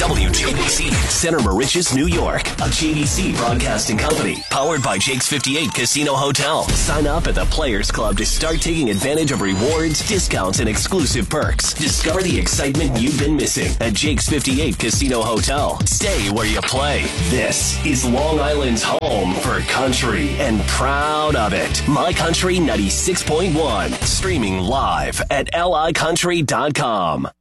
WJBC, Center Moriches, New York. A JBC broadcasting company. Powered by Jake's 58 Casino Hotel. Sign up at the Players Club to start taking advantage of rewards, discounts, and exclusive perks. Discover the excitement you've been missing at Jake's 58 Casino Hotel. Stay where you play. This is Long Island's home for country, and proud of it. My Country 96.1. Streaming live at licountry.com.